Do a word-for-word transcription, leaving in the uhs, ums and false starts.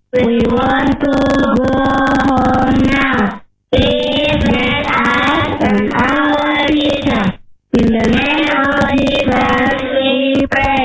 We want to go home now. Please let us and our teacher. In the name of Jesus we pray.